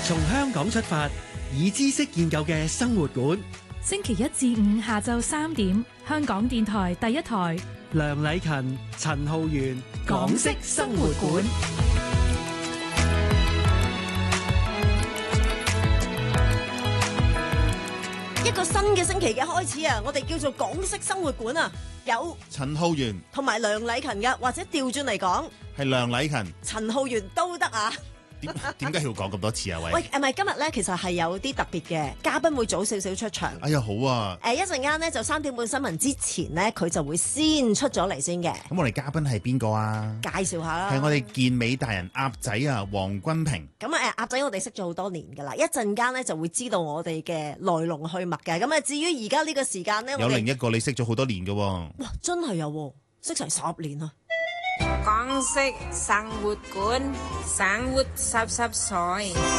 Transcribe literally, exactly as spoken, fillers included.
從香港出發，以知識建構嘅生活館。 星期一至五下晝三點，香港電台第一台。 梁禮勤、陳浩源，港式生活館。 一個新嘅星期嘅開始啊！我哋叫做港式生活館啊，有陳浩源同埋梁禮勤噶，或者調轉嚟講， 係梁禮勤、 陳浩源都得啊！ 點點解要講咁多次啊？喂， 喂，係咪今日咧？其實係有啲特別嘅嘉賓會早少少出場。 哎呀，好啊！ 誒，一陣間咧就三點半新聞之前咧，佢就會先出咗嚟先嘅。 咁我哋嘉賓係邊個啊？ 介紹下啦， 係我哋健美大人鴨仔啊，黃君平。 咁啊，誒，鴨仔我哋識咗好多年噶啦，一陣間咧就會知道我哋嘅來龍去脈嘅。咁啊，至於而家呢個時間咧， 有另一個你識咗好多年嘅喎。 哇，真係有，識成十年啊！ 港式生活館，生活濕濕碎。